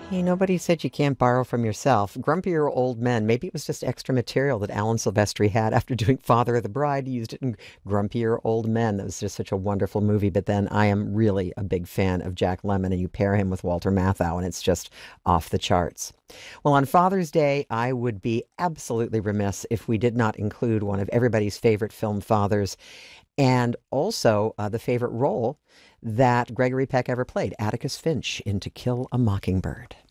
Hey, nobody said you can't borrow from yourself. Grumpier Old Men. Maybe it was just extra material that Alan Silvestri had after doing Father of the Bride. He used it in Grumpier Old Men. That was just such a wonderful movie. But then I am really a big fan of Jack Lemmon, and you pair him with Walter Matthau, and it's just off the charts. Well, on Father's Day, I would be absolutely remiss if we did not include one of everybody's favorite film fathers and also the favorite role that Gregory Peck ever played, Atticus Finch in To Kill a Mockingbird.